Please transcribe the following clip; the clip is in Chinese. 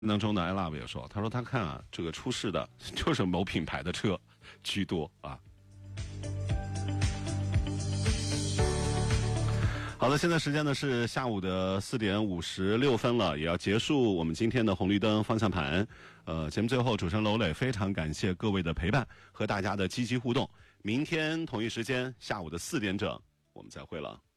当中呢 ，iLove 也说，他说他看啊，这个出事的就是某品牌的车居多啊。好的，现在时间呢是下午的4点56分了，也要结束我们今天的红绿灯方向盘。节目最后，主持人娄磊非常感谢各位的陪伴和大家的积极互动。明天同一时间下午的4点整，我们再会了。